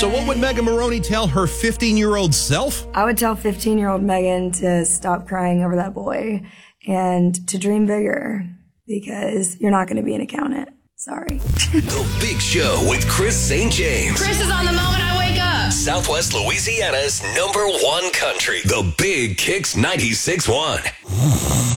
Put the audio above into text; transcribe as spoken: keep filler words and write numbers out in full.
So what would Megan Moroney tell her fifteen-year-old self? I would tell fifteen-year-old Megan to stop crying over that boy and to dream bigger because you're not going to be an accountant. Sorry. The Big Show with Chris Saint James. Chris is on the moment I wake up. Southwest Louisiana's number one country. The Big Kicks ninety-six point one.